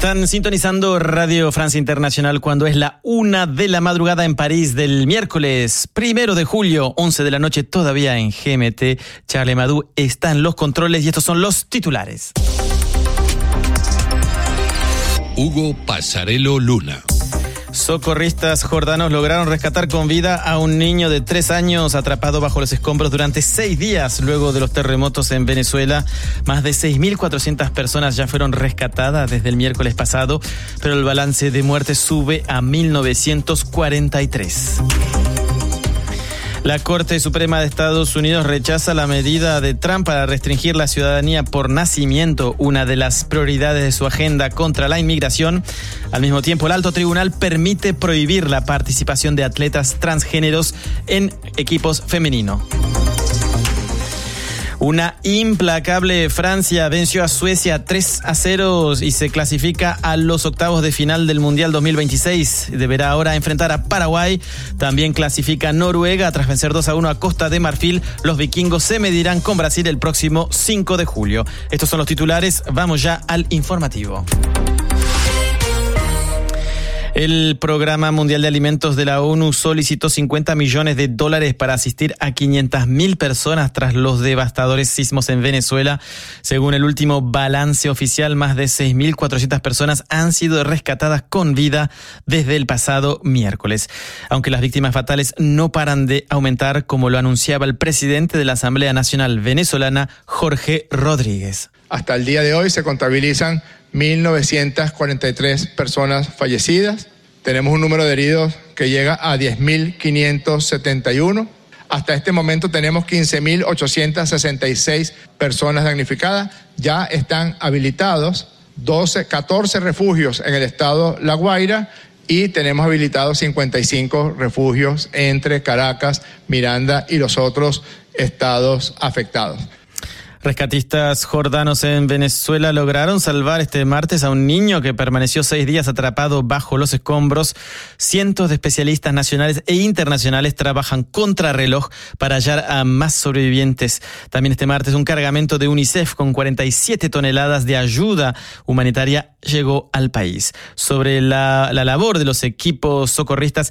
Están sintonizando Radio Francia Internacional cuando es la 1 de la madrugada en París del miércoles 1 de julio, 11 de la noche, todavía en GMT. Charles Madú está en los controles y estos son los titulares. Hugo Pasarello Luna. Socorristas jordanos lograron rescatar con vida a un niño de 3 años atrapado bajo los escombros durante 6 días luego de los terremotos en Venezuela. Más de 6.400 personas ya fueron rescatadas desde el miércoles pasado, pero el balance de muertes sube a 1.943. La Corte Suprema de Estados Unidos rechaza la medida de Trump para restringir la ciudadanía por nacimiento, una de las prioridades de su agenda contra la inmigración. Al mismo tiempo, el alto tribunal permite prohibir la participación de atletas transgéneros en equipos femeninos. Una implacable Francia venció a Suecia 3-0 y se clasifica a los octavos de final del Mundial 2026. Deberá ahora enfrentar a Paraguay. También clasifica Noruega tras vencer 2-1 a Costa de Marfil. Los vikingos se medirán con Brasil el próximo 5 de julio. Estos son los titulares. Vamos ya al informativo. El Programa Mundial de Alimentos de la ONU solicitó $50 millones para asistir a 500.000 personas tras los devastadores sismos en Venezuela. Según el último balance oficial, más de 6.400 personas han sido rescatadas con vida desde el pasado miércoles. Aunque las víctimas fatales no paran de aumentar, como lo anunciaba el presidente de la Asamblea Nacional Venezolana, Jorge Rodríguez. Hasta el día de hoy se contabilizan 1.943 personas fallecidas. Tenemos un número de heridos que llega a 10.571. Hasta este momento tenemos 15.866 personas damnificadas. Ya están habilitados 14 refugios en el estado La Guaira y tenemos habilitados 55 refugios entre Caracas, Miranda y los otros estados afectados. Rescatistas jordanos en Venezuela lograron salvar este martes a un niño que permaneció 6 días atrapado bajo los escombros. Cientos de especialistas nacionales e internacionales trabajan contrarreloj para hallar a más sobrevivientes. También este martes un cargamento de UNICEF con 47 toneladas de ayuda humanitaria llegó al país. Sobre la labor de los equipos socorristas,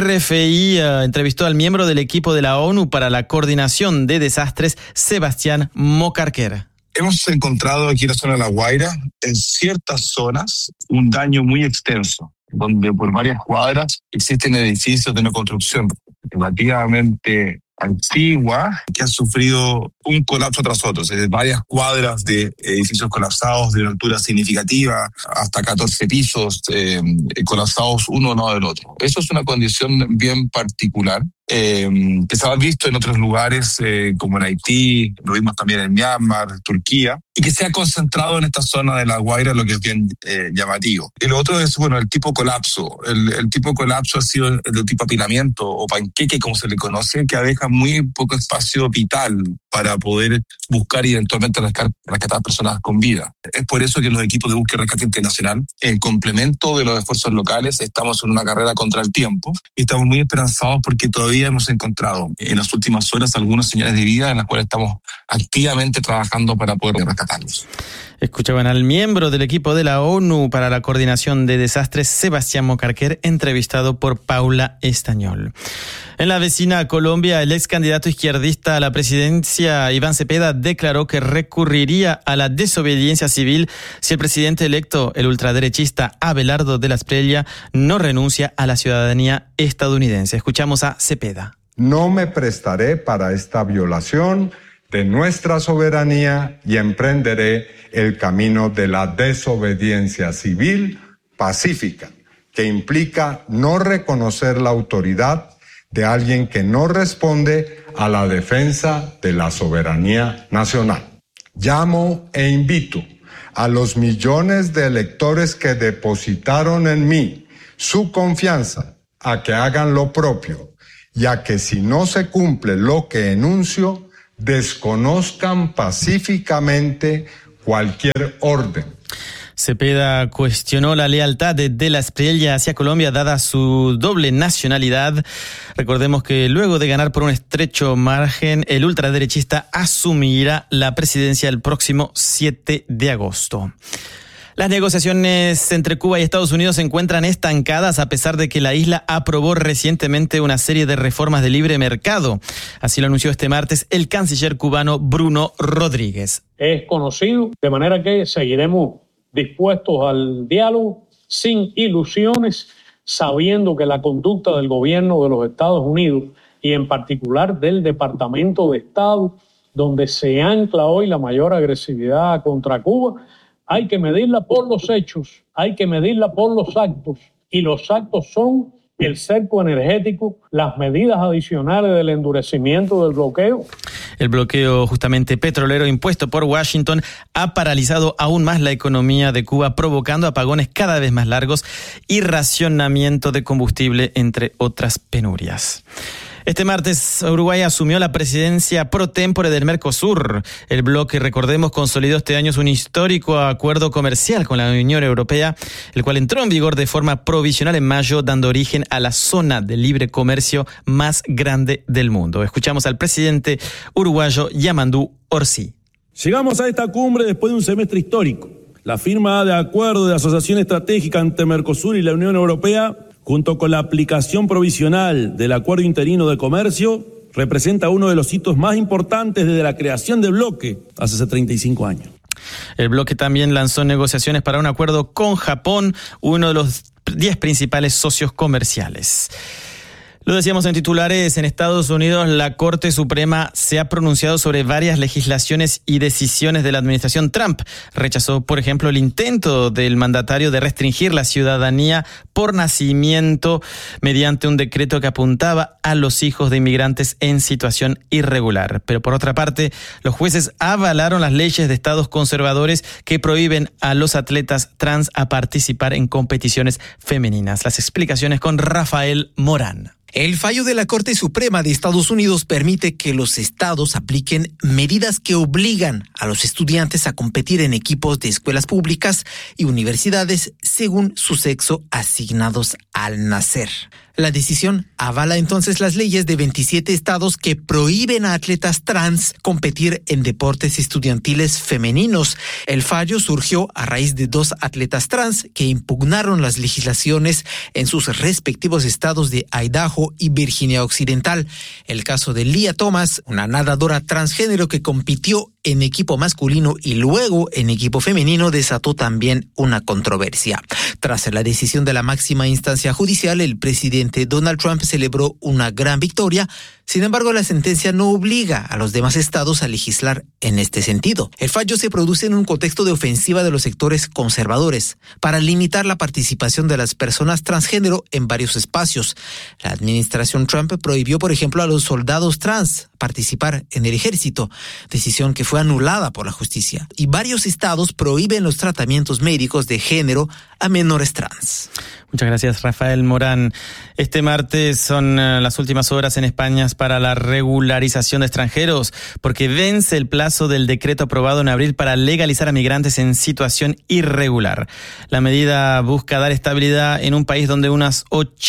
RFI entrevistó al miembro del equipo de la ONU para la coordinación de desastres, Sebastián Mocarquera. Hemos encontrado aquí en la zona de La Guaira, en ciertas zonas, un daño muy extenso, donde por varias cuadras existen edificios de una construcción relativamente antigua que han sufrido un colapso tras otro, varias cuadras de edificios colapsados de una altura significativa, hasta 14 pisos colapsados uno no del otro. Eso es una condición bien particular que se ha visto en otros lugares como en Haití, lo vimos también en Myanmar, Turquía, y que se ha concentrado en esta zona de La Guaira, lo que es bien llamativo. Y lo otro es, el tipo colapso. El tipo colapso ha sido el de tipo apilamiento o panqueque, como se le conoce, que deja muy poco espacio vital para poder buscar y eventualmente rescatar personas con vida. Es por eso que los equipos de búsqueda y rescate internacional, en complemento de los esfuerzos locales, estamos en una carrera contra el tiempo y estamos muy esperanzados porque todavía hemos encontrado en las últimas horas algunas señales de vida en las cuales estamos activamente trabajando para poder rescatarlos. Escuchaban al miembro del equipo de la ONU para la coordinación de desastres, Sebastián Mocarquer, entrevistado por Paula Estañol. En la vecina Colombia, el ex candidato izquierdista a la presidencia, Iván Cepeda, declaró que recurriría a la desobediencia civil si el presidente electo, el ultraderechista Abelardo de la Espriella, no renuncia a la ciudadanía estadounidense. Escuchamos a Cepeda. No me prestaré para esta violación de nuestra soberanía y emprenderé el camino de la desobediencia civil pacífica, que implica no reconocer la autoridad de alguien que no responde a la defensa de la soberanía nacional. Llamo e invito a los millones de electores que depositaron en mí su confianza a que hagan lo propio y a que si no se cumple lo que enuncio, desconozcan pacíficamente cualquier orden. Cepeda cuestionó la lealtad de la Espriella hacia Colombia dada su doble nacionalidad. Recordemos que luego de ganar por un estrecho margen, el ultraderechista asumirá la presidencia el próximo 7 de agosto. Las negociaciones entre Cuba y Estados Unidos se encuentran estancadas a pesar de que la isla aprobó recientemente una serie de reformas de libre mercado. Así lo anunció este martes el canciller cubano Bruno Rodríguez. Es conocido, de manera que seguiremos dispuestos al diálogo sin ilusiones, sabiendo que la conducta del gobierno de los Estados Unidos y en particular del Departamento de Estado, donde se ancla hoy la mayor agresividad contra Cuba, hay que medirla por los hechos, hay que medirla por los actos, y los actos son el cerco energético, las medidas adicionales del endurecimiento del bloqueo. El bloqueo justamente petrolero impuesto por Washington ha paralizado aún más la economía de Cuba, provocando apagones cada vez más largos y racionamiento de combustible, entre otras penurias. Este martes, Uruguay asumió la presidencia pro tempore del Mercosur. El bloque, recordemos, consolidó este año un histórico acuerdo comercial con la Unión Europea, el cual entró en vigor de forma provisional en mayo, dando origen a la zona de libre comercio más grande del mundo. Escuchamos al presidente uruguayo Yamandú Orsi. Llegamos a esta cumbre después de un semestre histórico. La firma de acuerdo de asociación estratégica entre Mercosur y la Unión Europea, junto con la aplicación provisional del Acuerdo Interino de Comercio, representa uno de los hitos más importantes desde la creación del bloque hace 35 años. El bloque también lanzó negociaciones para un acuerdo con Japón, uno de los 10 principales socios comerciales. Lo decíamos en titulares, en Estados Unidos la Corte Suprema se ha pronunciado sobre varias legislaciones y decisiones de la administración Trump. Rechazó, por ejemplo, el intento del mandatario de restringir la ciudadanía por nacimiento mediante un decreto que apuntaba a los hijos de inmigrantes en situación irregular. Pero por otra parte, los jueces avalaron las leyes de estados conservadores que prohíben a los atletas trans a participar en competiciones femeninas. Las explicaciones con Rafael Morán. El fallo de la Corte Suprema de Estados Unidos permite que los estados apliquen medidas que obligan a los estudiantes a competir en equipos de escuelas públicas y universidades según su sexo asignados al nacer. La decisión avala entonces las leyes de 27 estados que prohíben a atletas trans competir en deportes estudiantiles femeninos. El fallo surgió a raíz de 2 atletas trans que impugnaron las legislaciones en sus respectivos estados de Idaho y Virginia Occidental. El caso de Lia Thomas, una nadadora transgénero que compitió en equipo masculino y luego en equipo femenino, desató también una controversia. Tras la decisión de la máxima instancia judicial, el presidente Donald Trump celebró una gran victoria. Sin embargo, la sentencia no obliga a los demás estados a legislar en este sentido. El fallo se produce en un contexto de ofensiva de los sectores conservadores para limitar la participación de las personas transgénero en varios espacios. La administración Trump prohibió, por ejemplo, a los soldados trans participar en el ejército, decisión que fue anulada por la justicia. Y varios estados prohíben los tratamientos médicos de género a menores trans. Muchas gracias, Rafael Morán. Este martes son las últimas horas en España para la regularización de extranjeros, porque vence el plazo del decreto aprobado en abril para legalizar a migrantes en situación irregular. La medida busca dar estabilidad en un país donde unas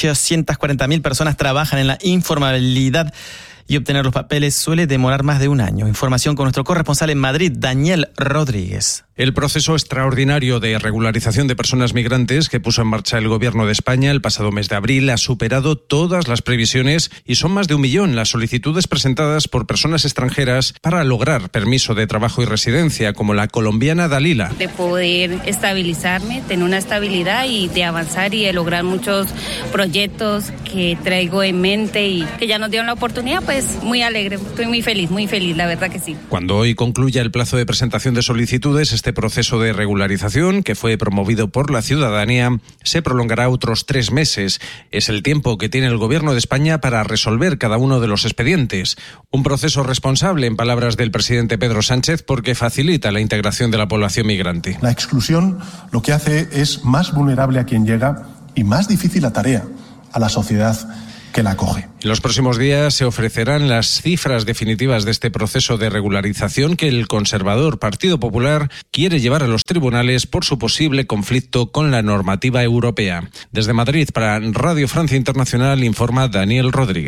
840.000 personas trabajan en la informalidad, y obtener los papeles suele demorar más de un año. Información con nuestro corresponsal en Madrid, Daniel Rodríguez. El proceso extraordinario de regularización de personas migrantes que puso en marcha el Gobierno de España el pasado mes de abril ha superado todas las previsiones y son más de 1 millón las solicitudes presentadas por personas extranjeras para lograr permiso de trabajo y residencia, como la colombiana Dalila. De poder estabilizarme, tener una estabilidad y de avanzar y de lograr muchos proyectos que traigo en mente y que ya nos dieron la oportunidad, pues muy alegre, estoy muy feliz, la verdad que sí. Cuando hoy concluya el plazo de presentación de solicitudes, este proceso de regularización, que fue promovido por la ciudadanía, se prolongará otros 3 meses. Es el tiempo que tiene el Gobierno de España para resolver cada uno de los expedientes. Un proceso responsable, en palabras del presidente Pedro Sánchez, porque facilita la integración de la población migrante. La exclusión lo que hace es más vulnerable a quien llega y más difícil la tarea a la sociedad que la acoge. En los próximos días se ofrecerán las cifras definitivas de este proceso de regularización que el conservador Partido Popular quiere llevar a los tribunales por su posible conflicto con la normativa europea. Desde Madrid, para Radio Francia Internacional, informa Daniel Rodríguez.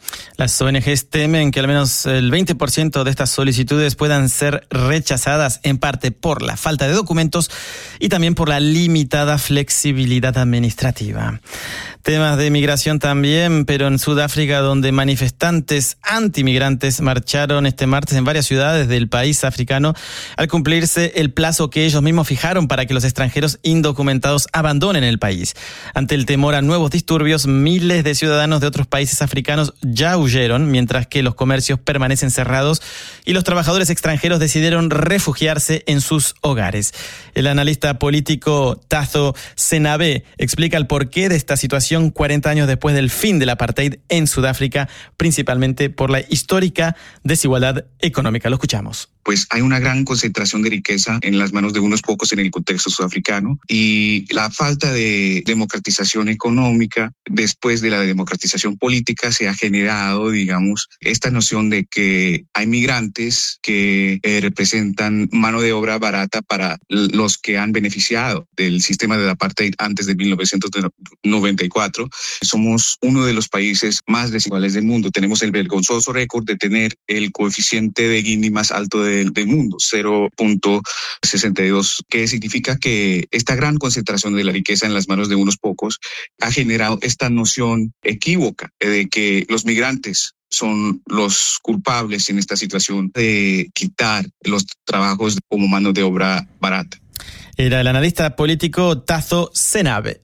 Las ONGs temen que al menos el 20% de estas solicitudes puedan ser rechazadas, en parte por la falta de documentos y también por la limitada flexibilidad administrativa. Temas de migración también, pero en Sudáfrica, donde manifestantes antimigrantes marcharon este martes en varias ciudades del país africano al cumplirse el plazo que ellos mismos fijaron para que los extranjeros indocumentados abandonen el país. Ante el temor a nuevos disturbios, miles de ciudadanos de otros países africanos ya huyeron, mientras que los comercios permanecen cerrados y los trabajadores extranjeros decidieron refugiarse en sus hogares. El analista político Tatho Senabe explica el porqué de esta situación 40 años después del fin del apartheid en Sudáfrica, principalmente por la histórica desigualdad económica. Lo escuchamos. Pues hay una gran concentración de riqueza en las manos de unos pocos en el contexto sudafricano y la falta de democratización económica después de la democratización política se ha generado, digamos, esta noción de que hay migrantes que representan mano de obra barata para los que han beneficiado del sistema de apartheid antes de 1994. Somos uno de los países más desiguales del mundo. Tenemos el vergonzoso récord de tener el coeficiente de Gini más alto del mundo, 0.62, que significa que esta gran concentración de la riqueza en las manos de unos pocos ha generado esta noción equívoca de que los migrantes son los culpables en esta situación de quitar los trabajos como mano de obra barata. Era el analista político Tatho Senabe.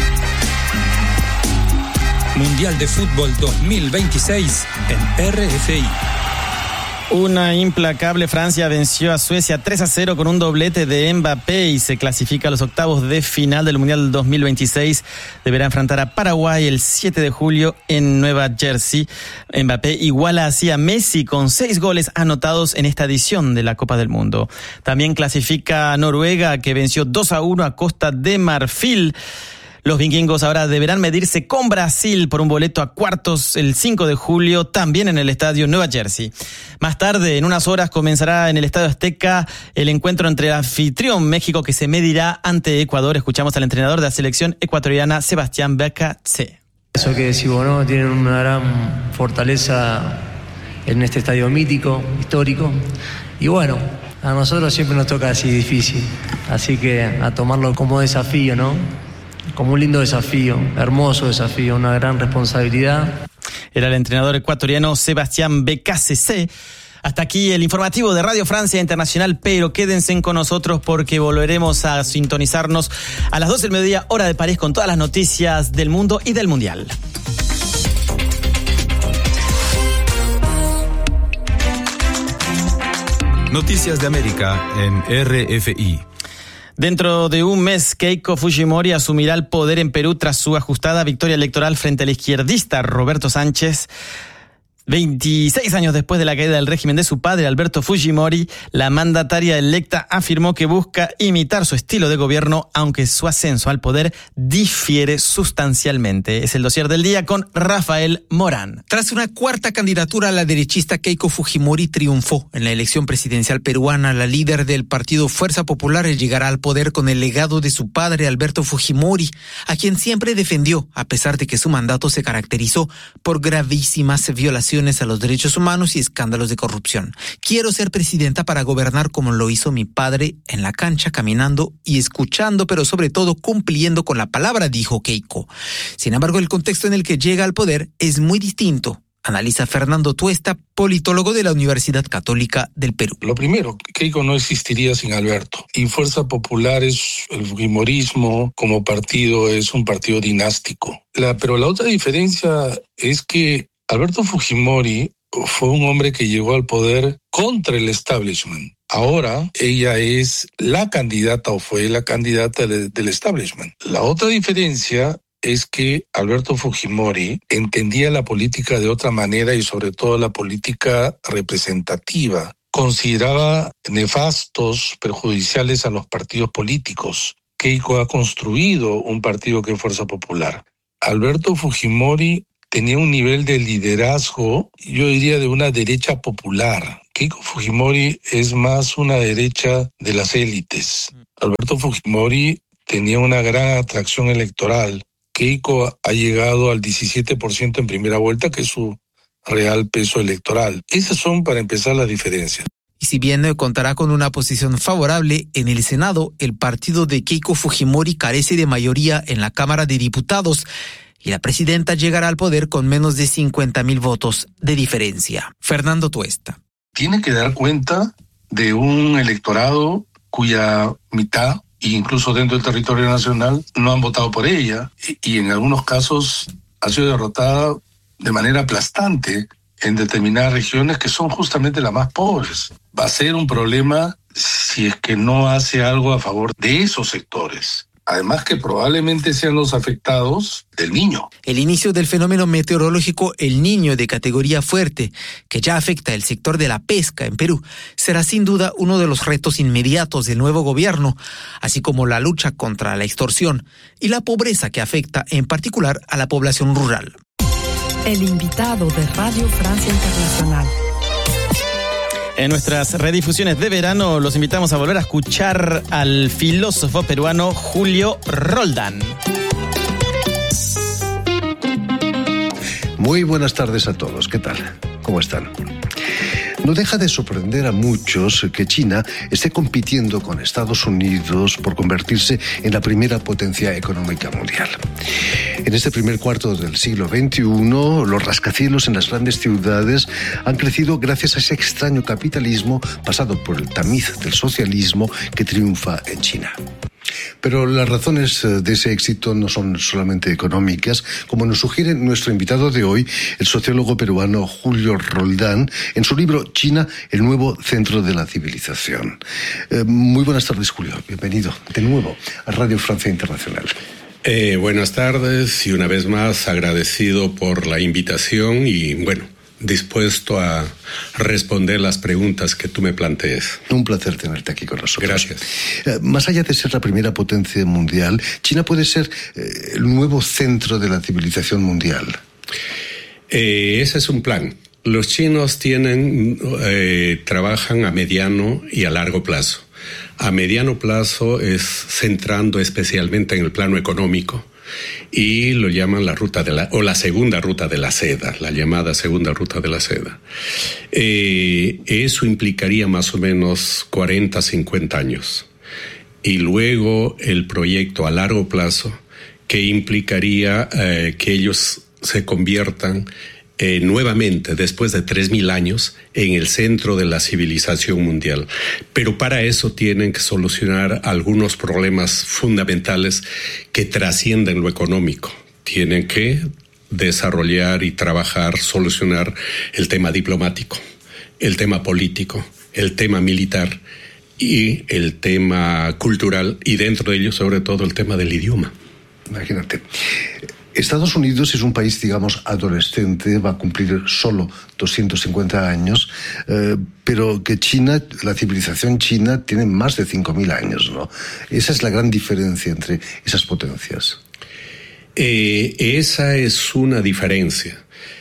Mundial de Fútbol 2026 en RFI. Una implacable Francia venció a Suecia 3-0 con un doblete de Mbappé y se clasifica a los octavos de final del Mundial 2026. Deberá enfrentar a Paraguay el 7 de julio en Nueva Jersey. Mbappé iguala así a Messi con 6 goles anotados en esta edición de la Copa del Mundo. También clasifica a Noruega, que venció 2-1 a Costa de Marfil. Los vikingos ahora deberán medirse con Brasil por un boleto a cuartos el 5 de julio, también en el estadio Nueva Jersey. Más tarde, en unas horas, comenzará en el Estadio Azteca el encuentro entre el anfitrión México, que se medirá ante Ecuador. Escuchamos al entrenador de la selección ecuatoriana, Sebastián Becatse. Eso que decís vos, ¿no? Tienen una gran fortaleza en este estadio mítico, histórico. Y bueno, a nosotros siempre nos toca así difícil. Así que a tomarlo como desafío, ¿no? Como un lindo desafío, hermoso desafío, una gran responsabilidad. Era el entrenador ecuatoriano Sebastián Becatse. Hasta aquí el informativo de Radio Francia Internacional, pero quédense con nosotros porque volveremos a sintonizarnos a las 12 del mediodía, hora de París, con todas las noticias del mundo y del Mundial. Noticias de América en RFI. Dentro de un mes, Keiko Fujimori asumirá el poder en Perú tras su ajustada victoria electoral frente al izquierdista Roberto Sánchez. 26 años después de la caída del régimen de su padre, Alberto Fujimori, la mandataria electa afirmó que busca imitar su estilo de gobierno, aunque su ascenso al poder difiere sustancialmente. Es el dossier del día con Rafael Morán. Tras una cuarta candidatura, la derechista Keiko Fujimori triunfó en la elección presidencial peruana. La líder del partido Fuerza Popular llegará al poder con el legado de su padre, Alberto Fujimori, a quien siempre defendió, a pesar de que su mandato se caracterizó por gravísimas violaciones a los derechos humanos y escándalos de corrupción. Quiero ser presidenta para gobernar como lo hizo mi padre, en la cancha, caminando y escuchando, pero sobre todo cumpliendo con la palabra, dijo Keiko. Sin embargo, el contexto en el que llega al poder es muy distinto. Analiza Fernando Tuesta, politólogo de la Universidad Católica del Perú. Lo primero, Keiko no existiría sin Alberto. Y Fuerza Popular el fujimorismo como partido es un partido dinástico. Pero la otra diferencia es que Alberto Fujimori fue un hombre que llegó al poder contra el establishment. Ahora ella es la candidata o fue la candidata del establishment. La otra diferencia es que Alberto Fujimori entendía la política de otra manera y sobre todo la política representativa. Consideraba nefastos, perjudiciales a los partidos políticos. Keiko ha construido un partido que es Fuerza Popular. Alberto Fujimori tenía un nivel de liderazgo, yo diría, de una derecha popular. Keiko Fujimori es más una derecha de las élites. Alberto Fujimori tenía una gran atracción electoral. Keiko ha llegado al 17% en primera vuelta, que es su real peso electoral. Esas son, para empezar, las diferencias. Y si bien contará con una posición favorable en el Senado, el partido de Keiko Fujimori carece de mayoría en la Cámara de Diputados y la presidenta llegará al poder con menos de 50,000 votos de diferencia. Fernando Tuesta. Tiene que dar cuenta de un electorado cuya mitad, incluso dentro del territorio nacional, no han votado por ella y en algunos casos ha sido derrotada de manera aplastante en determinadas regiones que son justamente las más pobres. Va a ser un problema si es que no hace algo a favor de esos sectores. Además que probablemente sean los afectados del Niño. El inicio del fenómeno meteorológico El Niño de categoría fuerte, que ya afecta el sector de la pesca en Perú, será sin duda uno de los retos inmediatos del nuevo gobierno, así como la lucha contra la extorsión y la pobreza que afecta en particular a la población rural. El invitado de Radio Francia Internacional. En nuestras redifusiones de verano los invitamos a volver a escuchar al filósofo peruano Julio Roldán. Muy buenas tardes a todos. ¿Qué tal? ¿Cómo están? No deja de sorprender a muchos que China esté compitiendo con Estados Unidos por convertirse en la primera potencia económica mundial. En este primer cuarto del siglo XXI, los rascacielos en las grandes ciudades han crecido gracias a ese extraño capitalismo pasado por el tamiz del socialismo que triunfa en China. Pero las razones de ese éxito no son solamente económicas, como nos sugiere nuestro invitado de hoy, el sociólogo peruano Julio Roldán, en su libro China, el nuevo centro de la civilización. Muy buenas tardes, Julio. Bienvenido de nuevo a Radio Francia Internacional. Buenas tardes y una vez más agradecido por la invitación y dispuesto a responder las preguntas que tú me plantees. Un placer tenerte aquí con nosotros. Gracias. Más allá de ser la primera potencia mundial, China puede ser el nuevo centro de la civilización mundial. Ese es un plan. Los chinos trabajan a mediano y a largo plazo. A mediano plazo es centrando especialmente en el plano económico. Y lo llaman la segunda ruta de la seda, la llamada segunda ruta de la seda. Eso implicaría más o menos 40, 50 años. Y luego el proyecto a largo plazo, que implicaría que ellos se conviertan nuevamente, después de 3.000 años, en el centro de la civilización mundial. Pero para eso tienen que solucionar algunos problemas fundamentales que trascienden lo económico. Tienen que desarrollar y trabajar, solucionar el tema diplomático, el tema político, el tema militar y el tema cultural, y dentro de ello, sobre todo, el tema del idioma. Imagínate. Estados Unidos es un país, digamos, adolescente, va a cumplir solo 250 años, pero que China, la civilización china, tiene más de 5.000 años, ¿no? Esa es la gran diferencia entre esas potencias. Esa es una diferencia,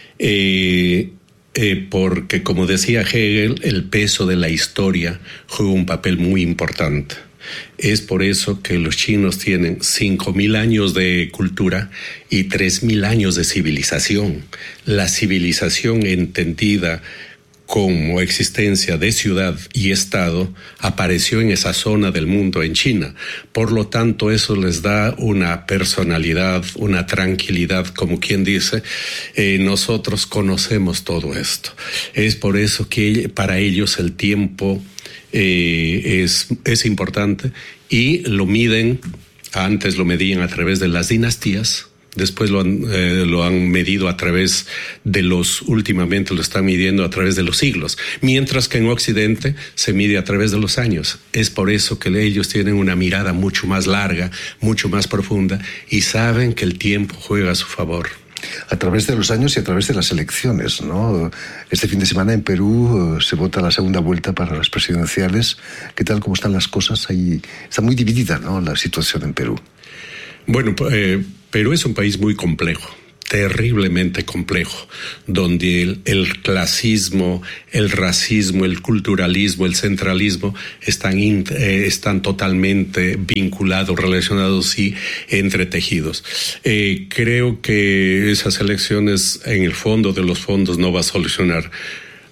porque, como decía Hegel, el peso de la historia juega un papel muy importante. Es por eso que los chinos tienen 5.000 años de cultura y 3.000 años de civilización. La civilización entendida como existencia de ciudad y estado apareció en esa zona del mundo, en China. Por lo tanto, eso les da una personalidad, una tranquilidad, como quien dice, nosotros conocemos todo esto. Es por eso que para ellos el tiempo es importante, y lo miden. Antes lo medían a través de las dinastías, después lo han medido a través de últimamente lo están midiendo a través de los siglos, mientras que en Occidente se mide a través de los años. Es por eso que ellos tienen una mirada mucho más larga, mucho más profunda, y saben que el tiempo juega a su favor. A través de los años y a través de las elecciones, ¿no? Este fin de semana en Perú se vota la segunda vuelta para las presidenciales. ¿Qué tal? ¿Cómo están las cosas? Ahí está muy dividida, ¿no?, la situación en Perú. Bueno, Perú es un país muy complejo. terriblemente complejo, donde el clasismo, el racismo, el culturalismo, el centralismo están totalmente vinculados, relacionados y entretejidos. Creo que esas elecciones, en el fondo de los fondos, no va a solucionar